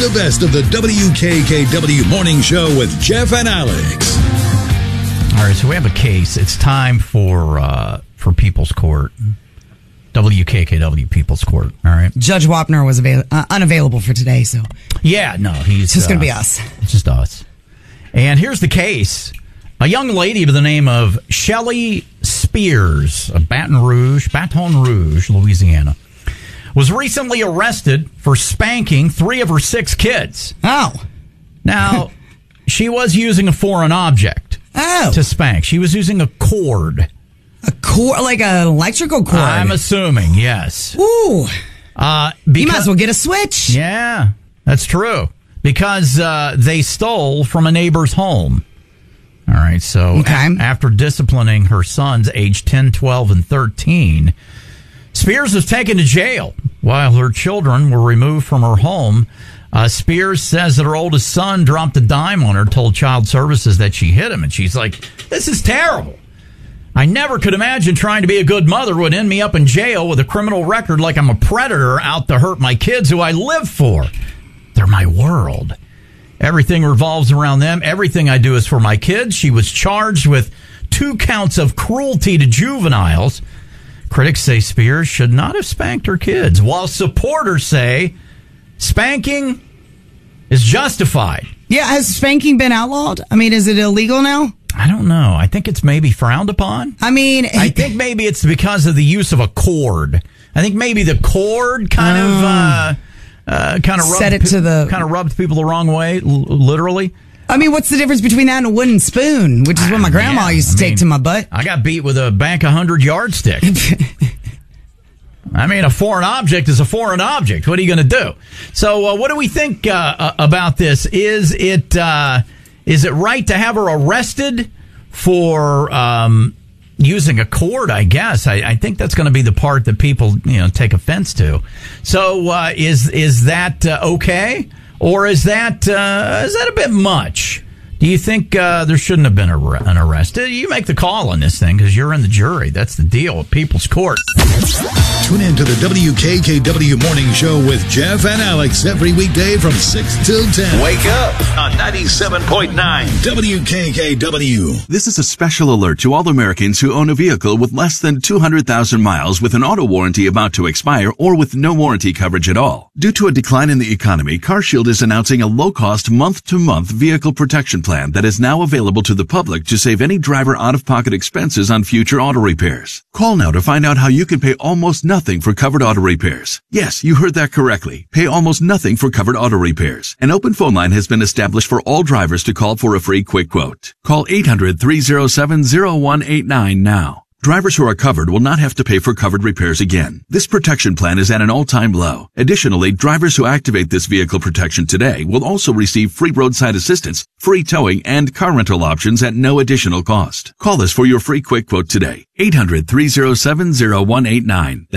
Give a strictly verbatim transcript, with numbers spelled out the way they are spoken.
the best of the W K K W Morning Show with Jeff and Alex. All right, so we have a case. It's time for uh, for People's Court. W K K W People's Court. All right. Judge Wapner was avail- uh, unavailable for today, so yeah, no, he's it's just uh, going to be us. It's just us. And here's the case: a young lady by the name of Shelly Spears of Baton Rouge, Baton Rouge, Louisiana, was recently arrested for spanking three of her six kids. Oh, now she was using a foreign object oh. to spank. She was using a cord. A cord, like an electrical cord? I'm assuming, yes. Ooh. Uh, because, you might as well get a switch. Yeah, that's true. Because uh, they stole from a neighbor's home. All right, so okay. a- after disciplining her sons, aged ten, twelve, and thirteen, Spears was taken to jail while her children were removed from her home. Uh, Spears says that her oldest son dropped a dime on her, told Child Services that she hit him, and she's like, this is terrible. I never could imagine trying to be a good mother would end me up in jail with a criminal record like I'm a predator out to hurt my kids who I live for. They're my world. Everything revolves around them. Everything I do is for my kids. She was charged with two counts of cruelty to juveniles. Critics say Spears should not have spanked her kids, while supporters say spanking is justified. Yeah, has spanking been outlawed? I mean, is it illegal now? I don't know. I think it's maybe frowned upon. I mean, I think maybe it's because of the use of a cord. I think maybe the cord kind of uh, uh, kind of set it to the kind of rubbed people the wrong way, l- literally. I mean, what's the difference between that and a wooden spoon, which is what my grandma yeah, used to I take mean, to my butt? I got beat with a bank one hundred yardstick. I mean, a foreign object is a foreign object. What are you going to do? So, uh, what do we think uh, about this? Is it uh, is it right to have her arrested for um, using a cord? I guess I, I think that's going to be the part that people you know take offense to. So, uh, is is that uh, okay, or is that uh, is that a bit much? Do you think uh, there shouldn't have been a, an arrest? You make the call on this thing because you're in the jury. That's the deal at People's Court. Tune in to the W K K W Morning Show with Jeff and Alex every weekday from six till ten. Wake up on ninety-seven point nine W K K W. This is a special alert to all Americans who own a vehicle with less than two hundred thousand miles with an auto warranty about to expire or with no warranty coverage at all. Due to a decline in the economy, CarShield is announcing a low-cost month-to-month vehicle protection plan that is now available to the public to save any driver out-of-pocket expenses on future auto repairs. Call now to find out how you can pay almost nothing for covered auto repairs. Yes, you heard that correctly. Pay almost nothing for covered auto repairs. An open phone line has been established for all drivers to call for a free quick quote. Call eight hundred, three oh seven, oh one eight nine now. Drivers who are covered will not have to pay for covered repairs again. This protection plan is at an all-time low. Additionally, drivers who activate this vehicle protection today will also receive free roadside assistance, free towing, and car rental options at no additional cost. Call us for your free quick quote today. eight hundred, three oh seven, oh one eight nine. That's